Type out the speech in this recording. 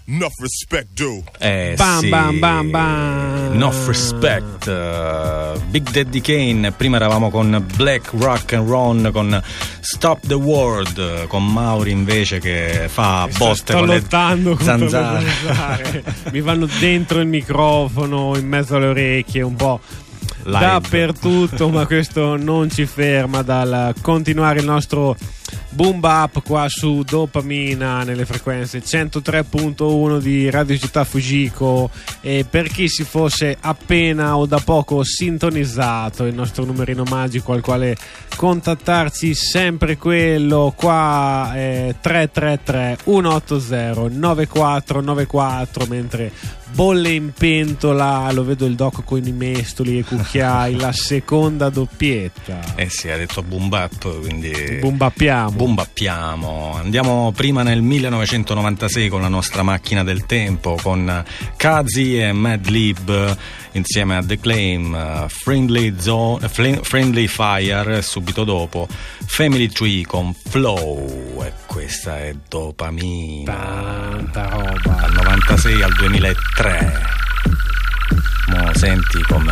enough respect due. Bam Sì. bam bam bam. Enough Respect, Big Daddy Kane. Prima eravamo con Black Rock and Ron con Stop the World, con Mauri invece che fa botte Sto con le lottando contro le zanzare. zanzare. Mi vanno dentro il microfono, in mezzo alle orecchie, un po' Live. dappertutto, ma questo non ci ferma dal continuare il nostro boom bap qua su Dopamina nelle frequenze 103.1 di Radio Città Fujiko. E per chi si fosse appena o da poco sintonizzato, il nostro numerino magico al quale contattarci, sempre quello qua, 333 180 9494, mentre bolle in pentola, lo vedo il doc con i mestoli e cucchiai, la seconda doppietta. Sì, ha detto boom bap, quindi Bumbappiamo. Bumbappiamo. Andiamo prima nel 1996 con la nostra macchina del tempo, con Kazi e Madlib insieme a The Claim, Friendly Fire, subito dopo Family Tree con Flow, e questa è Dopamina. Tanta roba. Dal 96 al 2003. Mo senti come